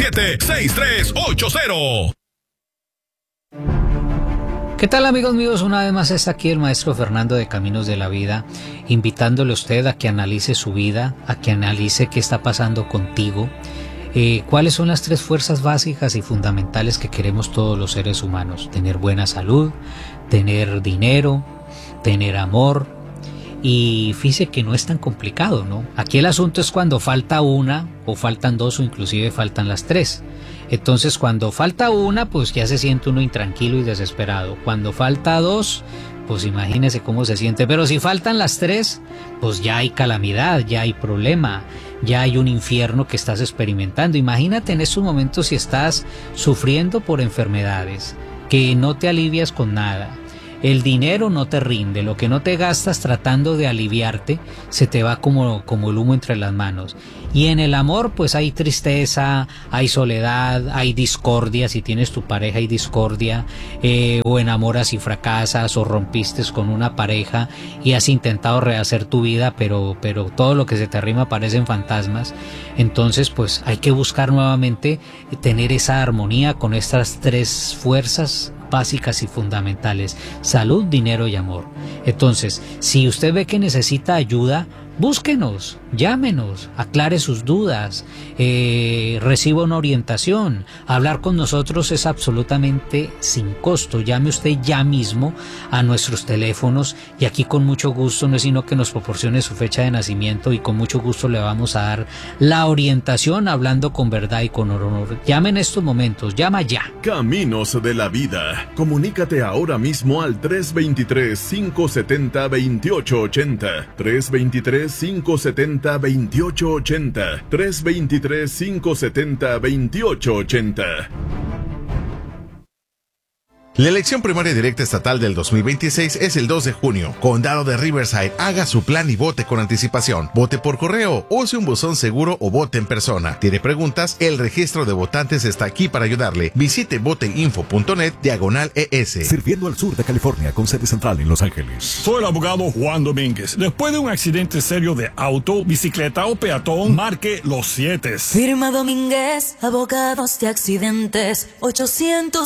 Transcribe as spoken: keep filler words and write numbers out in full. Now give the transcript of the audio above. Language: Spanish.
siete, seis tres ocho cero. ¿Qué tal, amigos míos? Una vez más está aquí el maestro Fernando de Caminos de la Vida, invitándole a usted a que analice su vida, a que analice qué está pasando contigo, eh, cuáles son las tres fuerzas básicas y fundamentales que queremos todos los seres humanos: tener buena salud, tener dinero, tener amor. Y fíjese que no es tan complicado, ¿no? Aquí el asunto es cuando falta una, o faltan dos, o inclusive faltan las tres. Entonces, cuando falta una, pues ya se siente uno intranquilo y desesperado. Cuando falta dos, pues imagínese cómo se siente. Pero si faltan las tres, pues ya hay calamidad, ya hay problema, ya hay un infierno que estás experimentando. Imagínate en estos momentos si estás sufriendo por enfermedades, que no te alivias con nada. El dinero no te rinde, lo que no te gastas tratando de aliviarte se te va como, como el humo entre las manos. Y en el amor pues hay tristeza, hay soledad, hay discordia. Si tienes tu pareja hay discordia, eh, o enamoras y fracasas, o rompiste con una pareja y has intentado rehacer tu vida, pero, pero todo lo que se te arrima parecen fantasmas. Entonces pues hay que buscar nuevamente tener esa armonía con estas tres fuerzas básicas y fundamentales: salud, dinero y amor. Entonces, si usted ve que necesita ayuda, búsquenos, llámenos, aclare sus dudas, eh, reciba una orientación. Hablar con nosotros es absolutamente sin costo. Llame usted ya mismo a nuestros teléfonos y aquí con mucho gusto, no es sino que nos proporcione su fecha de nacimiento y con mucho gusto le vamos a dar la orientación hablando con verdad y con honor. Llame en estos momentos, llama ya. Caminos de la Vida. Comunícate ahora mismo al tres dos tres, cinco siete cero, dos ocho ocho cero. tres dos tres, cinco siete cero, dos ocho ocho cero. tres dos tres, cinco siete cero, dos ocho ocho cero. La elección primaria directa estatal del dos mil veintiséis es el dos de junio. Condado de Riverside, haga su plan y vote con anticipación. Vote por correo, use un buzón seguro o vote en persona. ¿Tiene preguntas? El registro de votantes está aquí para ayudarle. Visite voteinfo punto net diagonal E S. Sirviendo al sur de California con sede central en Los Ángeles. Soy el abogado Juan Domínguez. Después de un accidente serio de auto, bicicleta o peatón, marque los siete. Firma Domínguez, abogados de accidentes, ochocientos